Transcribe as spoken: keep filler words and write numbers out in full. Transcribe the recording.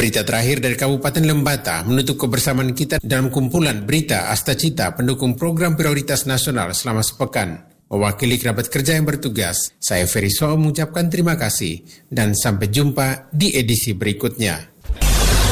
Berita terakhir dari Kabupaten Lembata menutup kebersamaan kita dalam kumpulan berita Astacita pendukung program prioritas nasional selama sepekan. Mewakili kerabat kerja yang bertugas, saya Ferry Soom mengucapkan terima kasih dan sampai jumpa di edisi berikutnya.